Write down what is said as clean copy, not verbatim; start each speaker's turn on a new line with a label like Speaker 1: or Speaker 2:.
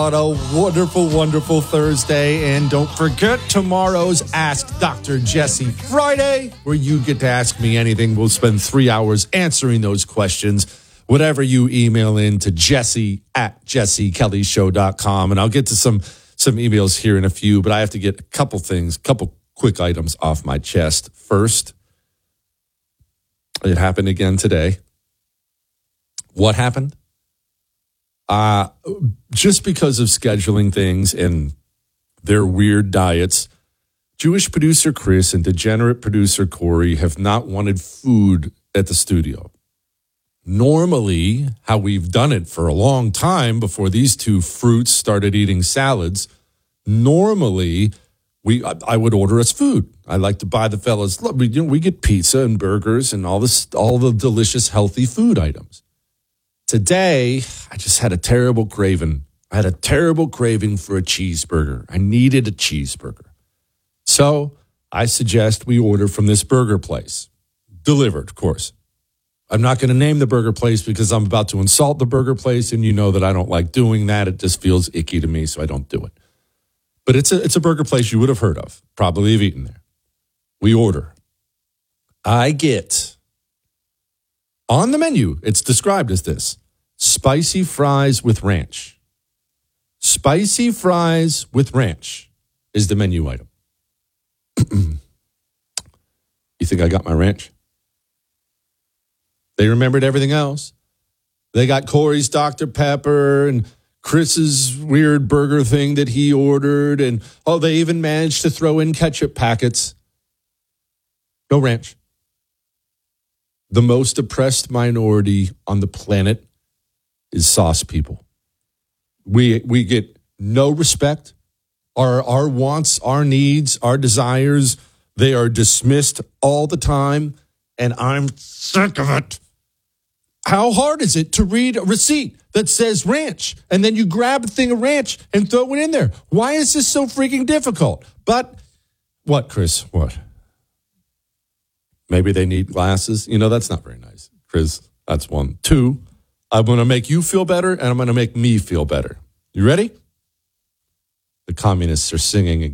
Speaker 1: On a wonderful, wonderful Thursday. And don't forget tomorrow's Ask Dr. Jesse Friday, where you get to ask me anything. We'll spend 3 hours answering those questions. Whatever you email in to jesse@jessekellyshow.com. And I'll get to some emails here in a few, but I have to get a couple quick items off my chest. First, it happened again today. What happened? Just because of scheduling things and their weird diets, Jewish producer Chris and degenerate producer Corey have not wanted food at the studio. Normally, how we've done it for a long time before these two fruits started eating salads, normally I would order us food. I like to buy the fellas. Look, we get pizza and burgers and all the delicious, healthy food items. Today, I just had a terrible craving. I had a terrible craving for a cheeseburger. I needed a cheeseburger. So I suggest we order from this burger place. Delivered, of course. I'm not going to name the burger place because I'm about to insult the burger place, and you know that I don't like doing that. It just feels icky to me, so I don't do it. But it's a burger place you would have heard of. Probably have eaten there. We order. I get, on the menu, it's described as this: spicy fries with ranch. Spicy fries with ranch is the menu item. You think I got my ranch? They remembered everything else. They got Corey's Dr. Pepper and Chris's weird burger thing that he ordered. And, they even managed to throw in ketchup packets. No ranch. The most oppressed minority on the planet is sauce people. We get no respect. Our wants, our needs, our desires, they are dismissed all the time, and I'm sick of it. How hard is it to read a receipt that says ranch, and then you grab a thing of ranch and throw it in there? Why is this so freaking difficult? But what, Chris? What? Maybe they need glasses. That's not very nice, Chris. That's one. Two, I'm going to make you feel better, and I'm going to make me feel better. You ready? The communists are singing